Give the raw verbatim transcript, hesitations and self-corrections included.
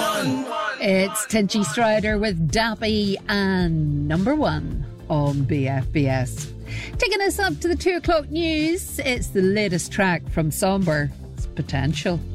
It's Tinchy Strider with Dappy and Number One on B F B S. Taking us up to the two o'clock news, it's the latest track from Somber. It's Potential.